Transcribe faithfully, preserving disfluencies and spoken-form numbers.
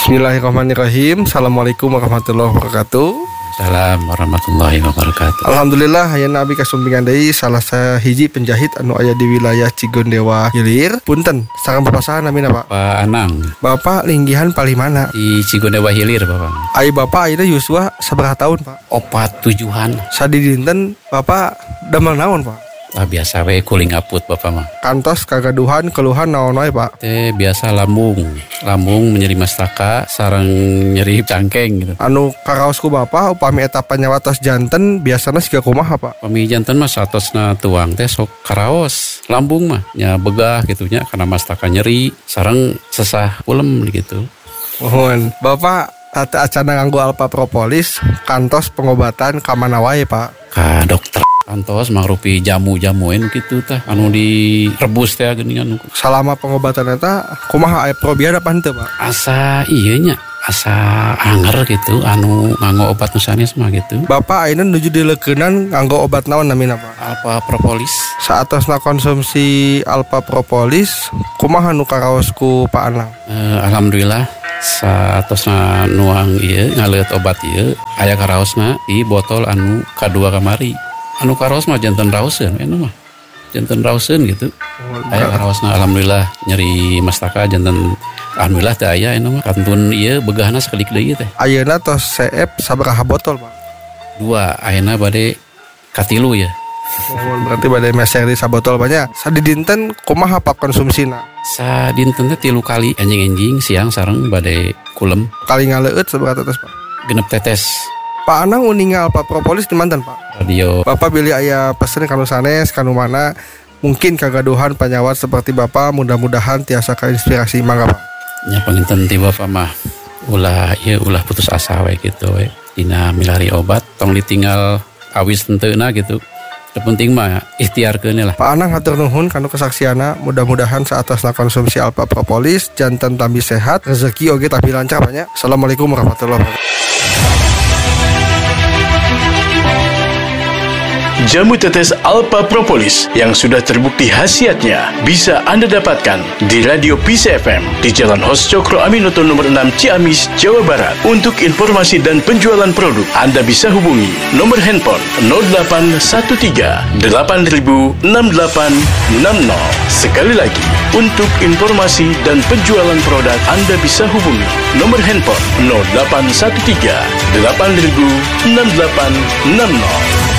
Bismillahirrahmanirrahim. Assalamualaikum warahmatullahi wabarakatuh. Assalamualaikum warahmatullahi wabarakatuh. Alhamdulillah ayeuna abi kasumpingan deui salah sahiji penjahit anu aya di wilayah Cigondewa Hilir. Punten, sareng bapak saha namina Pak? Pak Anang. Bapak linggihan palimana? Di Cigondewa Hilir Bapak. Ai bapak ayeuna yuswa sabaraha tahun Pak? Opat tujuhan. Sadi dinten bapak damel naon Pak? Ah, biasa we kuling aput Bapak mah. Kantos kagaduhan keluhan naon wae Pak? Teh biasa lambung. Lambung menyeri mastaka sareng nyeri cangkeng gitu. Anu karaosku bapak upami eta panyawatos janten biasana siga kumaha Pak? Pami janten mah satosna tuang teh sok karaos. Lambung mah nya begah gitu nya karena mastaka nyeri sareng sesah ulem gitu. Mohon bapak tata acana nganggo alpa propolis kantos pengobatan ka mana wae Pak? Ka dokter kantos mangrupi jamu-jamuin gitu tah anu direbus teh geuningan. Selama pengobatan eta kumaha aya probia apa henteu Pak? Asa ieu nya asa anger gitu anu nganggo obat nu sanes mah gitu. Bapak ayeuna nuju dileukeunnan nganggo obat naon namina Pak? Alpa propolis. Saatosna konsumsi alpa propolis kumaha nu karaos ku Pak Anang? Eh, alhamdulillah saatosna nuang ieu ngaleut obat ieu aya karaosna di botol anu kadua kamari. Anu karaos mah janten raoseun anu mah. Janten raoseun gitu. Aya karaosna alhamdulillah nyeri mastaka janten alhamdulillah teh aya anu mah. Kantun ieu begahna sakeudik deui teh. Ayeuna tos seep sabaraha botol Pak? Dua, ayeuna bade katilu ya. Oh, berarti bade meser di sabotol banyak. Sadi dinten kumaha Pak konsumsina? Sadinten teh tilu kali enjing-enjing siang sareng bade kulem. Kali ngaleueut sabaraha tetes Pak? Genep tetes. Pak Anang uninga alpa propolis di mantan Pak? Radio. Bapak pilih aya pesen kanu sanes kanu mana mungkin kagaduhan panyawat seperti Bapak mudah-mudahan tiasa kainspirasi mangga Pak. Nya panginten ti Bapak mah ulah ieu ulah putus asa we gitu we. Dina milari obat tong ditinggal awis tenteuna gitu. Terpenting mah ikhtiarkeun lah. Pak Anang hatur nuhun kanu kesaksiana, mudah-mudahan saatosna konsumsi alpa propolis janten tambi sehat, rezeki oge tapi lancar banyak. Assalamualaikum warahmatullahi wabarakatuh. Jamu tetes Alpa Propolis yang sudah terbukti khasiatnya bisa Anda dapatkan di Radio Peace F M di Jalan Hos Cokro Aminoto nomor enam Ciamis, Jawa Barat. Untuk informasi dan penjualan produk, Anda bisa hubungi nomor handphone nol delapan satu tiga delapan nol enam delapan enam nol. Sekali lagi, untuk informasi dan penjualan produk, Anda bisa hubungi nomor handphone nol delapan satu tiga delapan nol enam delapan enam nol.